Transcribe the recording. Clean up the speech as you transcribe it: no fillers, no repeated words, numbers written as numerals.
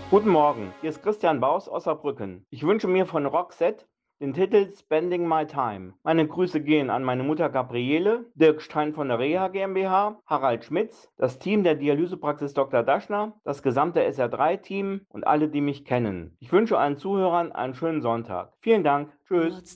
Guten Morgen, hier ist Christian Baus aus Saarbrücken. Ich wünsche mir von Roxette den Titel Spending My Time. Meine Grüße gehen an meine Mutter Gabriele, Dirk Stein von der Reha GmbH, Harald Schmitz, das Team der Dialysepraxis Dr. Daschner, das gesamte SR3-Team und alle, die mich kennen. Ich wünsche allen Zuhörern einen schönen Sonntag. Vielen Dank. Tschüss.